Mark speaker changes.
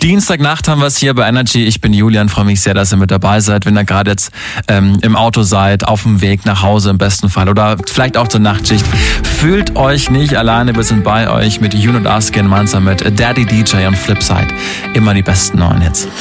Speaker 1: Dienstagnacht haben wir es hier bei Energy. Ich bin Julian, freue mich sehr, dass ihr mit dabei seid. Wenn ihr gerade jetzt im Auto seid, auf dem Weg nach Hause im besten Fall oder vielleicht auch zur Nachtschicht, fühlt euch nicht alleine. Wir sind bei euch mit You und Us gemeinsam mit Daddy DJ und Flipside. Immer die besten neuen Hits.